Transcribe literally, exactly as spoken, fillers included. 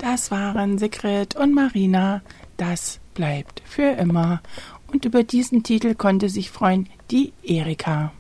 Das waren Sigrid und Marina. Das bleibt für immer. Und über diesen Titel konnte sich freuen die Erika.